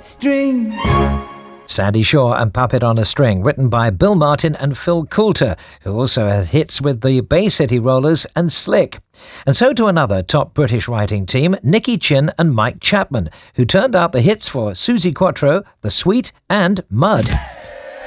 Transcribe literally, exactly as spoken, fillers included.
String. Sandy Shaw and Puppet on a String, written by Bill Martin and Phil Coulter, who also had hits with the Bay City Rollers and Slick. And so to another top British writing team, Nicky Chinn and Mike Chapman, who turned out the hits for Suzi Quatro, The Sweet and Mud.